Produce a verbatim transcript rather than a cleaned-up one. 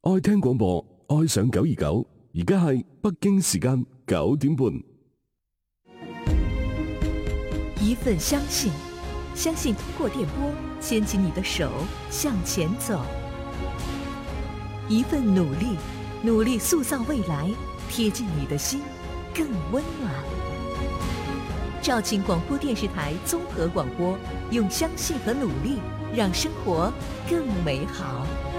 愛聽廣播，愛上九二九，而家係北京時間九點半。 一份相信，相信通過電波牽起你的手向前走；一份努力，努力塑造未來，貼近你的心更溫暖。肇慶廣播電視台綜合廣播，用相信和努力，讓生活更美好。